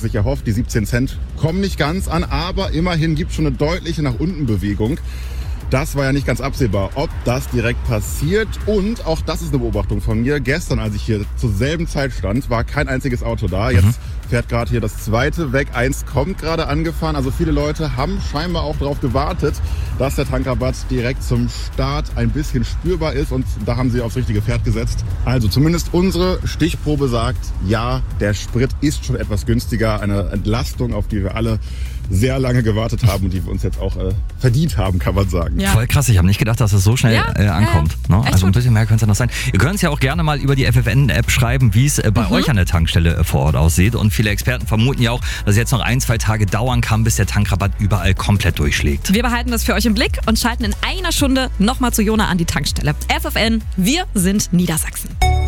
sich erhofft. Die 17 Cent kommen nicht ganz an, aber immerhin gibt es schon eine deutliche nach unten Bewegung. Das war ja nicht ganz absehbar, ob das direkt passiert. Und auch das ist eine Beobachtung von mir. Gestern, als ich hier zur selben Zeit stand, war kein einziges Auto da. Jetzt fährt gerade hier das zweite weg. Eins kommt gerade angefahren. Also viele Leute haben scheinbar auch darauf gewartet, dass der Tankrabatt direkt zum Start ein bisschen spürbar ist. Und da haben sie aufs richtige Pferd gesetzt. Also zumindest unsere Stichprobe sagt, ja, der Sprit ist schon etwas günstiger. Eine Entlastung, auf die wir alle sehr lange gewartet haben und die wir uns jetzt auch verdient haben, kann man sagen. Ja. Voll krass, ich habe nicht gedacht, dass es so schnell ankommt. Ne? Also ein bisschen mehr könnte es ja noch sein. Ihr könnt es ja auch gerne mal über die FFN-App schreiben, wie es bei euch an der Tankstelle vor Ort aussieht. Und viele Experten vermuten ja auch, dass es jetzt noch 1-2 Tage dauern kann, bis der Tankrabatt überall komplett durchschlägt. Wir behalten das für euch im Blick und schalten in einer Stunde nochmal zu Jona an die Tankstelle. FFN, wir sind Niedersachsen.